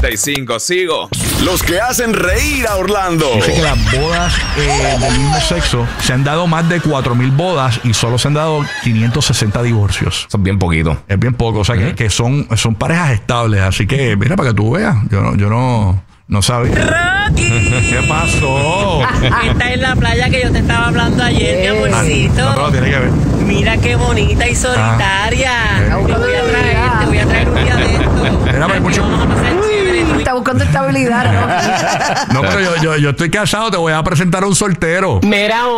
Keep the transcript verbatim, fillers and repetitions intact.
noventa y cinco. Sigo. Los que hacen reír a Orlando. Dice que las bodas eh, del mismo sexo se han dado más de cuatro mil bodas y solo se han dado quinientos sesenta divorcios. Eso es bien poquito. Es bien poco, o sea, uh-huh. que, que son, son parejas estables. Así que, mira, para que tú veas, yo no, yo no, no sabía. ¡Rocky! ¿Qué pasó? Esta es la playa que yo te estaba hablando ayer, mi amorcito. No, no, tiene que ver. Mira qué bonita y solitaria. Ah. Te voy a traer, te voy a traer un día de esto. Mira, hay mucho... Vamos a pasar chévere. Está buscando estabilidad, ¿no? No, pero yo, yo, yo estoy casado, te voy a presentar a un soltero. Mira,